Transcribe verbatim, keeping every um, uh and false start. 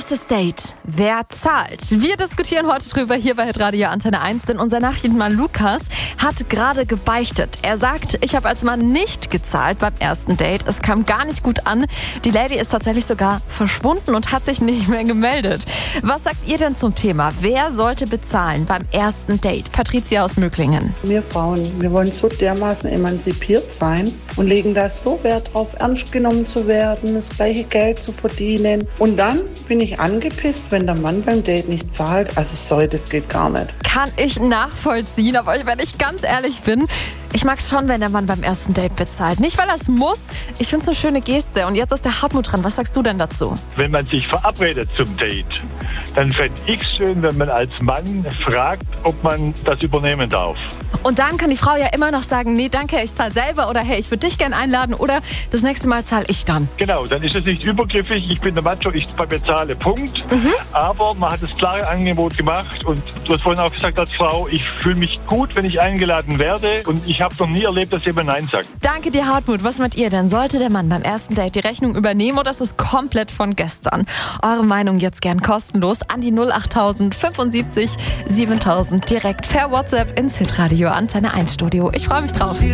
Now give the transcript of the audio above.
Erstes Date. Wer zahlt? Wir diskutieren heute drüber hier bei Hitradio Antenne eins, denn unser Nachrichtenmann Lukas hat gerade gebeichtet. Er sagt, ich habe als Mann nicht gezahlt beim ersten Date. Es kam gar nicht gut an. Die Lady ist tatsächlich sogar verschwunden und hat sich nicht mehr gemeldet. Was sagt ihr denn zum Thema? Wer sollte bezahlen beim ersten Date? Patricia aus Möglingen. Wir Frauen, wir wollen so dermaßen emanzipiert sein und legen da so Wert drauf, ernst genommen zu werden, das gleiche Geld zu verdienen. Und dann bin ich angepisst, wenn der Mann beim Date nicht zahlt. Also sorry, das geht gar nicht. Kann ich nachvollziehen, aber wenn ich ganz ehrlich bin, ich mag es schon, wenn der Mann beim ersten Date bezahlt. Nicht, weil er es muss. Ich finde es eine schöne Geste. Und jetzt ist der Hartmut dran. Was sagst du denn dazu? Wenn man sich verabredet zum Date, dann fände ich es schön, wenn man als Mann fragt, ob man das übernehmen darf. Und dann kann die Frau ja immer noch sagen, nee, danke, ich zahle selber. Oder hey, ich würde dich gerne einladen. Oder das nächste Mal zahle ich dann. Genau, dann ist es nicht übergriffig. Ich bin der Macho, ich bezahle, Punkt. Mhm. Aber man hat das klare Angebot gemacht. Und du hast vorhin auch gesagt als Frau, ich fühle mich gut, wenn ich eingeladen werde. Und ich habe noch nie erlebt, dass jemand Nein sagt. Danke dir, Hartmut. Was meint ihr denn? Sollte der Mann beim ersten Date die Rechnung übernehmen oder ist es komplett von gestern? Eure Meinung jetzt gern kostenlos an die null achttausend fünfundsiebzig siebentausend direkt per WhatsApp ins Hitradio Antenne eins Studio. Ich freue mich drauf.